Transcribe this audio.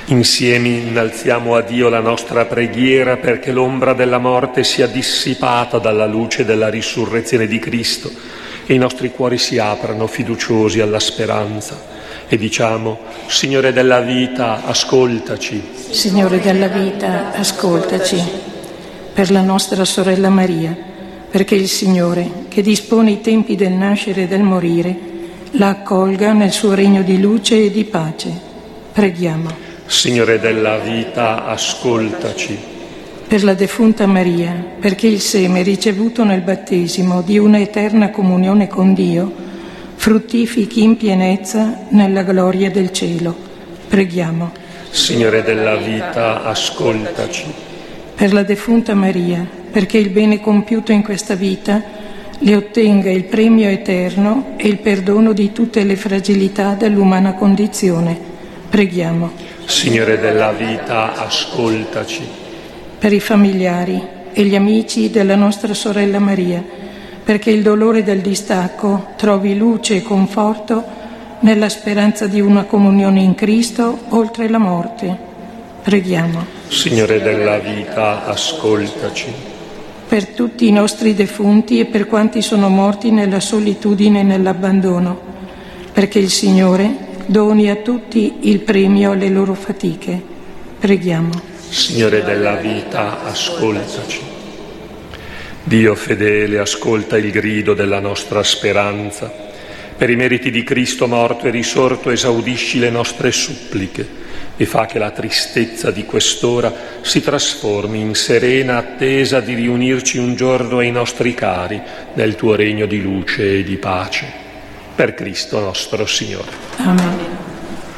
Insieme innalziamo a Dio la nostra preghiera perché l'ombra della morte sia dissipata dalla luce della risurrezione di Cristo e i nostri cuori si aprano fiduciosi alla speranza. E diciamo: Signore della vita, ascoltaci. Signore della vita, ascoltaci. Per la nostra sorella Maria, perché il Signore, che dispone i tempi del nascere e del morire, la accolga nel suo regno di luce e di pace. Preghiamo. Signore della vita, ascoltaci. Per la defunta Maria, perché il seme ricevuto nel battesimo di una eterna comunione con Dio fruttifichi in pienezza nella gloria del cielo. Preghiamo. Signore della vita, ascoltaci. Per la defunta Maria, perché il bene compiuto in questa vita le ottenga il premio eterno e il perdono di tutte le fragilità dell'umana condizione. Preghiamo. Signore della vita, ascoltaci. Per i familiari e gli amici della nostra sorella Maria, perché il dolore del distacco trovi luce e conforto nella speranza di una comunione in Cristo oltre la morte. Preghiamo. Signore della vita, ascoltaci. Per tutti i nostri defunti e per quanti sono morti nella solitudine e nell'abbandono, perché il Signore doni a tutti il premio alle loro fatiche. Preghiamo. Signore della vita, ascoltaci. Dio fedele, ascolta il grido della nostra speranza. Per i meriti di Cristo morto e risorto esaudisci le nostre suppliche e fa che la tristezza di quest'ora si trasformi in serena attesa di riunirci un giorno ai nostri cari nel tuo regno di luce e di pace. Per Cristo nostro Signore. Amen.